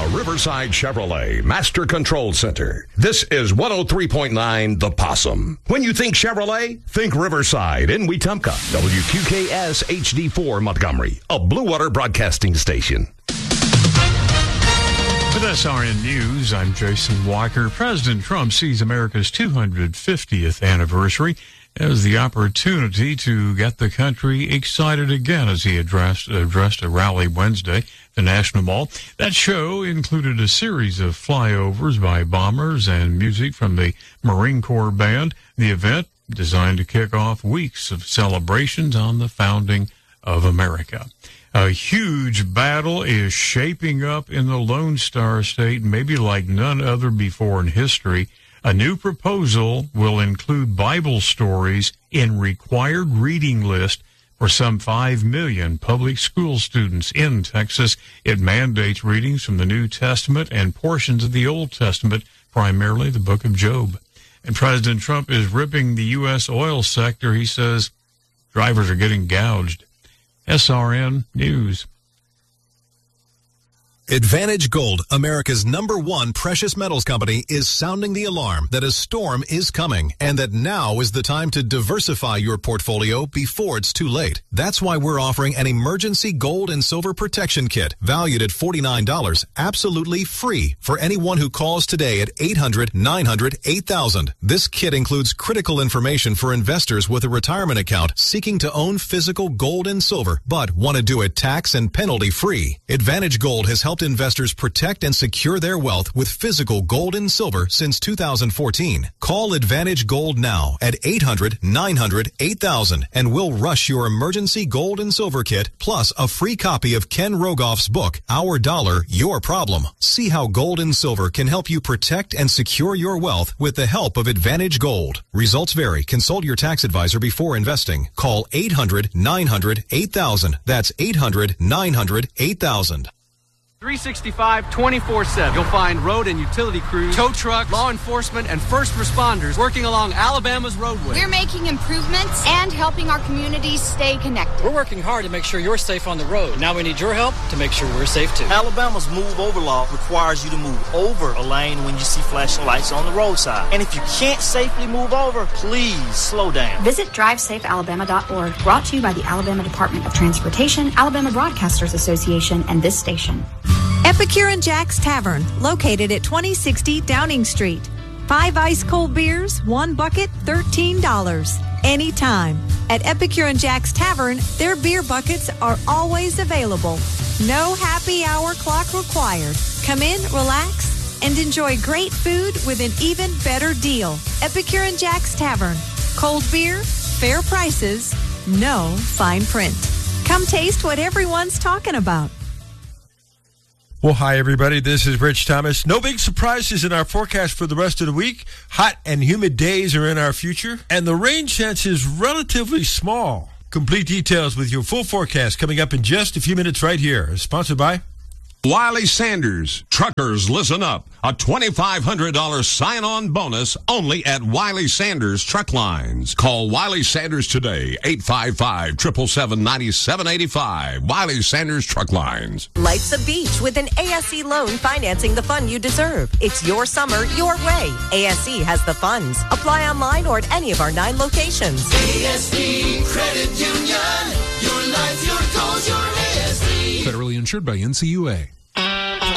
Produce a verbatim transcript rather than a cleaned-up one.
Riverside Chevrolet Master Control Center. This is one oh three point nine The Possum. When you think Chevrolet, think Riverside in Wetumpka. W Q K S H D four Montgomery, a Blue Water Broadcasting station. With S R N News, I'm Jason Walker. President Trump sees America's two hundred fiftieth anniversary as the opportunity to get the country excited again as he addressed, addressed a rally Wednesday at the National Mall. That show included a series of flyovers by bombers and music from the Marine Corps Band. The event, designed to kick off weeks of celebrations on the founding of America. A huge battle is shaping up in the Lone Star State, maybe like none other before in history. A new proposal will include Bible stories in required reading list for some five million public school students in Texas. It mandates readings from the New Testament and portions of the Old Testament, primarily the book of Job. And President Trump is ripping the U S oil sector. He says drivers are getting gouged. S R N News. Advantage Gold, America's number one precious metals company, is sounding the alarm that a storm is coming and that now is the time to diversify your portfolio before it's too late. That's why we're offering an emergency gold and silver protection kit valued at forty-nine dollars, absolutely free for anyone who calls today at eight hundred, nine hundred, eight thousand. This kit includes critical information for investors with a retirement account seeking to own physical gold and silver, but want to do it tax and penalty free. Advantage Gold has helped investors protect and secure their wealth with physical gold and silver since two thousand fourteen. Call Advantage Gold now at eight hundred, nine hundred, eight thousand and we'll rush your emergency gold and silver kit plus a free copy of Ken Rogoff's book, Our Dollar, Your Problem. See how gold and silver can help you protect and secure your wealth with the help of Advantage Gold. Results vary. Consult your tax advisor before investing. Call eight hundred, nine hundred, eight thousand. That's eight hundred, nine hundred, eight thousand. three sixty-five, twenty-four seven. You'll find road and utility crews, tow trucks, law enforcement, and first responders working along Alabama's roadway. We're making improvements and helping our communities stay connected. We're working hard to make sure you're safe on the road. Now we need your help to make sure we're safe too. Alabama's move over law requires you to move over a lane when you see flashing lights on the roadside. And if you can't safely move over, please slow down. Visit drive safe alabama dot org, brought to you by the Alabama Department of Transportation, Alabama Broadcasters Association, and this station. Epicure and Jack's Tavern, located at twenty sixty Downing Street. Five ice cold beers, one bucket, thirteen dollars. Anytime. At Epicure and Jack's Tavern, their beer buckets are always available. No happy hour clock required. Come in, relax, and enjoy great food with an even better deal. Epicure and Jack's Tavern. Cold beer, fair prices, no fine print. Come taste what everyone's talking about. Well, hi, everybody. This is Rich Thomas. No big surprises in our forecast for the rest of the week. Hot and humid days are in our future, and the rain chance is relatively small. Complete details with your full forecast coming up in just a few minutes right here. Sponsored by Wiley Sanders. Truckers, listen up. A twenty-five hundred dollars sign-on bonus only at Wiley Sanders Truck Lines. Call Wiley Sanders today, eight five five, seven seven seven, nine seven eight five. Wiley Sanders Truck Lines. Life's a beach with an A S E loan financing the fun you deserve. It's your summer, your way. A S E has the funds. Apply online or at any of our nine locations. A S E Credit Union. Your life, your goals, your A S E. Federally insured by N C U A.